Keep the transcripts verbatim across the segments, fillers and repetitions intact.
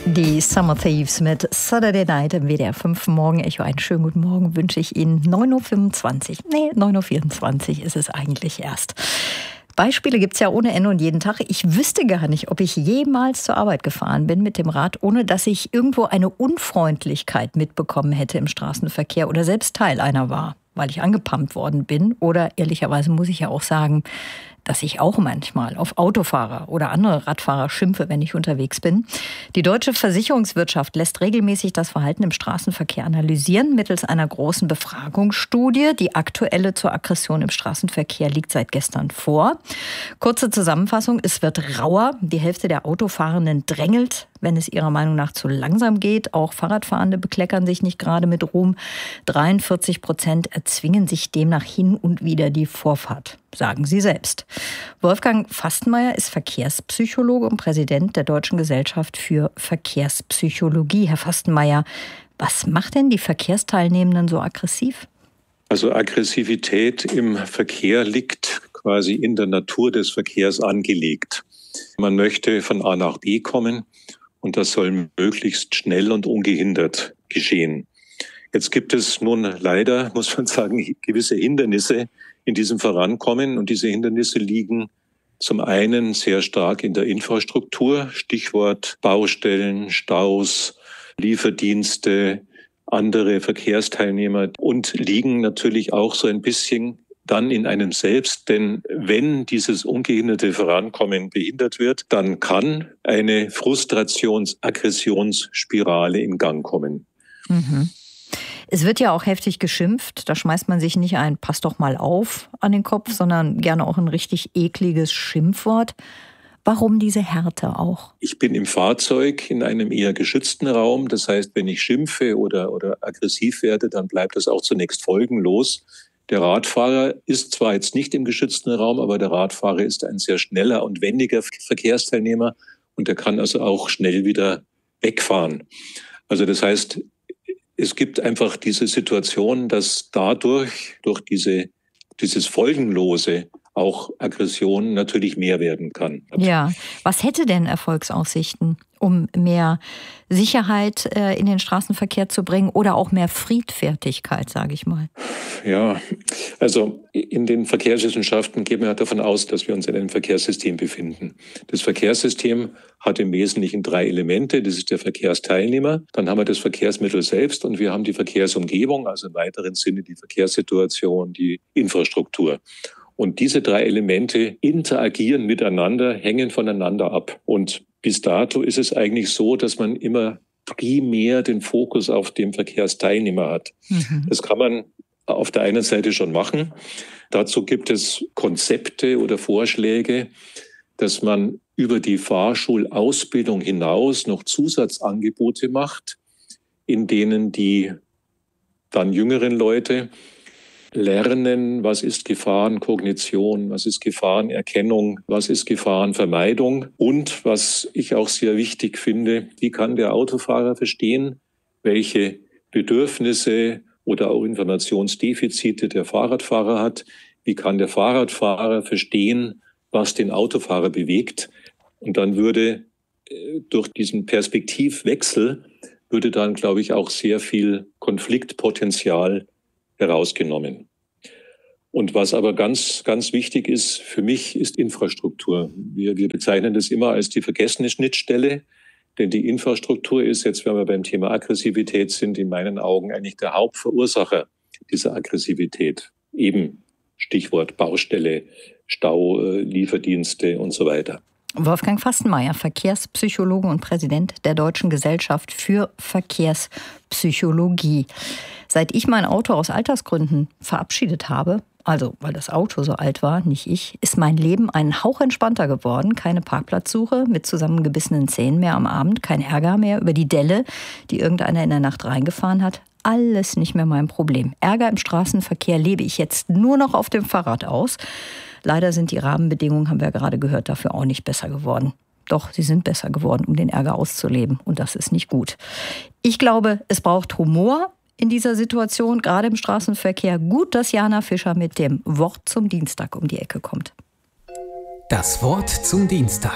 Die Summer Thieves mit Saturday Night im W D R fünf Morgen-Echo. Einen schönen guten Morgen wünsche ich Ihnen. neun Uhr fünfundzwanzig. Nee, neun Uhr vierundzwanzig ist es eigentlich erst. Beispiele gibt's ja ohne Ende und jeden Tag. Ich wüsste gar nicht, ob ich jemals zur Arbeit gefahren bin mit dem Rad, ohne dass ich irgendwo eine Unfreundlichkeit mitbekommen hätte im Straßenverkehr oder selbst Teil einer war, weil ich angepumpt worden bin. Oder ehrlicherweise muss ich ja auch sagen, dass ich auch manchmal auf Autofahrer oder andere Radfahrer schimpfe, wenn ich unterwegs bin. Die deutsche Versicherungswirtschaft lässt regelmäßig das Verhalten im Straßenverkehr analysieren mittels einer großen Befragungsstudie. Die aktuelle zur Aggression im Straßenverkehr liegt seit gestern vor. Kurze Zusammenfassung: Es wird rauer. Die Hälfte der Autofahrenden drängelt, wenn es ihrer Meinung nach zu langsam geht. Auch Fahrradfahrende bekleckern sich nicht gerade mit Ruhm. dreiundvierzig Prozent erzwingen sich demnach hin und wieder die Vorfahrt, sagen sie selbst. Wolfgang Fastenmeier ist Verkehrspsychologe und Präsident der Deutschen Gesellschaft für Verkehrspsychologie. Herr Fastenmeier, was macht denn die Verkehrsteilnehmenden so aggressiv? Also Aggressivität im Verkehr liegt quasi in der Natur des Verkehrs angelegt. Man möchte von A nach B kommen und das soll möglichst schnell und ungehindert geschehen. Jetzt gibt es nun leider, muss man sagen, gewisse Hindernisse in diesem Vorankommen. Und diese Hindernisse liegen zum einen sehr stark in der Infrastruktur, Stichwort Baustellen, Staus, Lieferdienste, andere Verkehrsteilnehmer, und liegen natürlich auch so ein bisschen dann in einem selbst. Denn wenn dieses ungehinderte Vorankommen behindert wird, dann kann eine Frustrations-Aggressionsspirale in Gang kommen. Mhm. Es wird ja auch heftig geschimpft. Da schmeißt man sich nicht ein "Pass doch mal auf" an den Kopf, sondern gerne auch ein richtig ekliges Schimpfwort. Warum diese Härte auch? Ich bin im Fahrzeug in einem eher geschützten Raum. Das heißt, wenn ich schimpfe oder, oder aggressiv werde, dann bleibt das auch zunächst folgenlos. Der Radfahrer ist zwar jetzt nicht im geschützten Raum, aber der Radfahrer ist ein sehr schneller und wendiger Verkehrsteilnehmer und der kann also auch schnell wieder wegfahren. Also das heißt, es gibt einfach diese Situation, dass dadurch, durch diese, dieses Folgenlose, auch Aggression natürlich mehr werden kann. Ja, was hätte denn Erfolgsaussichten, um mehr Sicherheit äh, in den Straßenverkehr zu bringen oder auch mehr Friedfertigkeit, sage ich mal? Ja, also in den Verkehrswissenschaften gehen wir davon aus, dass wir uns in einem Verkehrssystem befinden. Das Verkehrssystem hat im Wesentlichen drei Elemente. Das ist der Verkehrsteilnehmer, dann haben wir das Verkehrsmittel selbst und wir haben die Verkehrsumgebung, also im weiteren Sinne die Verkehrssituation, die Infrastruktur. Und diese drei Elemente interagieren miteinander, hängen voneinander ab. Und bis dato ist es eigentlich so, dass man immer primär den Fokus auf dem Verkehrsteilnehmer hat. Mhm. Das kann man auf der einen Seite schon machen. Dazu gibt es Konzepte oder Vorschläge, dass man über die Fahrschulausbildung hinaus noch Zusatzangebote macht, in denen die dann jüngeren Leute lernen, was ist Gefahrenkognition, was ist Gefahrenerkennung, was ist Gefahrenvermeidung und, was ich auch sehr wichtig finde, wie kann der Autofahrer verstehen, welche Bedürfnisse oder auch Informationsdefizite der Fahrradfahrer hat, wie kann der Fahrradfahrer verstehen, was den Autofahrer bewegt. Und dann würde durch diesen Perspektivwechsel, würde dann, glaube ich, auch sehr viel Konfliktpotenzial herausgenommen. Und was aber ganz, ganz wichtig ist für mich, ist Infrastruktur. Wir, wir bezeichnen das immer als die vergessene Schnittstelle, denn die Infrastruktur ist jetzt, wenn wir beim Thema Aggressivität sind, in meinen Augen eigentlich der Hauptverursacher dieser Aggressivität. Eben Stichwort Baustelle, Stau, Lieferdienste und so weiter. Wolfgang Fastenmeier, Verkehrspsychologe und Präsident der Deutschen Gesellschaft für Verkehrspsychologie. Seit ich mein Auto aus Altersgründen verabschiedet habe, also weil das Auto so alt war, nicht ich, ist mein Leben einen Hauch entspannter geworden. Keine Parkplatzsuche mit zusammengebissenen Zähnen mehr am Abend, kein Ärger mehr über die Delle, die irgendeiner in der Nacht reingefahren hat. Alles nicht mehr mein Problem. Ärger im Straßenverkehr lebe ich jetzt nur noch auf dem Fahrrad aus. Leider sind die Rahmenbedingungen, haben wir ja gerade gehört, dafür auch nicht besser geworden. Doch, sie sind besser geworden, um den Ärger auszuleben. Und das ist nicht gut. Ich glaube, es braucht Humor in dieser Situation, gerade im Straßenverkehr. Gut, dass Jana Fischer mit dem Wort zum Dienstag um die Ecke kommt. Das Wort zum Dienstag.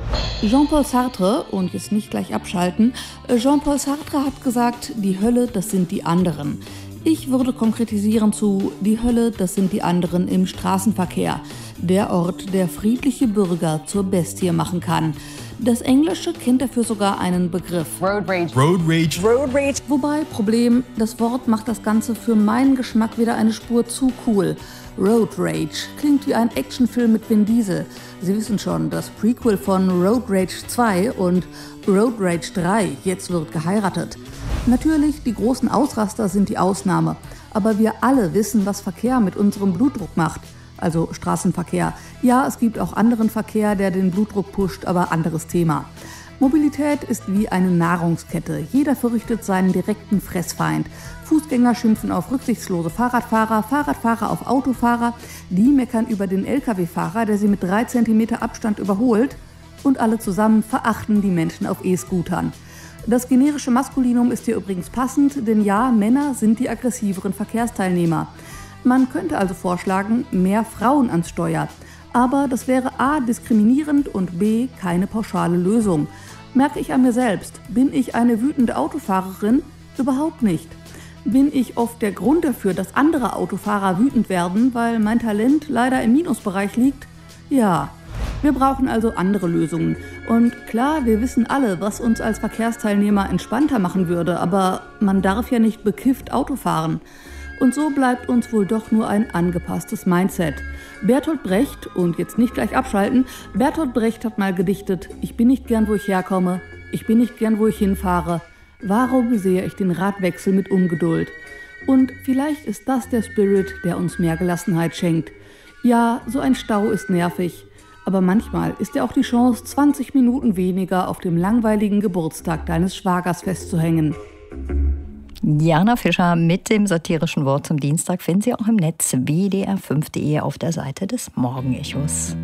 Jean-Paul Sartre, und jetzt nicht gleich abschalten, Jean-Paul Sartre hat gesagt, die Hölle, das sind die anderen. Ich würde konkretisieren zu, die Hölle, das sind die anderen im Straßenverkehr. Der Ort, der friedliche Bürger zur Bestie machen kann. Das Englische kennt dafür sogar einen Begriff. Road Rage. Road Rage. Road Rage. Wobei, Problem, das Wort macht das Ganze für meinen Geschmack wieder eine Spur zu cool. Road Rage klingt wie ein Actionfilm mit Vin Diesel. Sie wissen schon, das Prequel von Road Rage zwei und Road Rage drei, jetzt wird geheiratet. Natürlich, die großen Ausraster sind die Ausnahme. Aber wir alle wissen, was Verkehr mit unserem Blutdruck macht. Also Straßenverkehr. Ja, es gibt auch anderen Verkehr, der den Blutdruck pusht, aber anderes Thema. Mobilität ist wie eine Nahrungskette. Jeder fürchtet seinen direkten Fressfeind. Fußgänger schimpfen auf rücksichtslose Fahrradfahrer, Fahrradfahrer auf Autofahrer, die meckern über den L K W-Fahrer, der sie mit drei Zentimeter Abstand überholt, und alle zusammen verachten die Menschen auf E-Scootern. Das generische Maskulinum ist hier übrigens passend, denn ja, Männer sind die aggressiveren Verkehrsteilnehmer. Man könnte also vorschlagen, mehr Frauen ans Steuer. Aber das wäre a. diskriminierend und b. keine pauschale Lösung. Merke ich an mir selbst. Bin ich eine wütende Autofahrerin? Überhaupt nicht. Bin ich oft der Grund dafür, dass andere Autofahrer wütend werden, weil mein Talent leider im Minusbereich liegt? Ja. Wir brauchen also andere Lösungen. Und klar, wir wissen alle, was uns als Verkehrsteilnehmer entspannter machen würde, aber man darf ja nicht bekifft Auto fahren. Und so bleibt uns wohl doch nur ein angepasstes Mindset. Bertolt Brecht, und jetzt nicht gleich abschalten, Bertolt Brecht hat mal gedichtet: Ich bin nicht gern, wo ich herkomme, ich bin nicht gern, wo ich hinfahre. Warum sehe ich den Radwechsel mit Ungeduld? Und vielleicht ist das der Spirit, der uns mehr Gelassenheit schenkt. Ja, so ein Stau ist nervig. Aber manchmal ist ja auch die Chance, zwanzig Minuten weniger auf dem langweiligen Geburtstag deines Schwagers festzuhängen. Jana Fischer mit dem satirischen Wort zum Dienstag finden Sie auch im Netz w d r fünf punkt de auf der Seite des Morgenechos.